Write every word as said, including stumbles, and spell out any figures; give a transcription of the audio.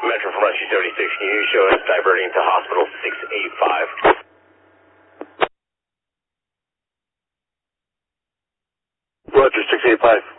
Metro from Russia thirty-six, can you show us diverting to hospital six eight five? Roger, six eight five.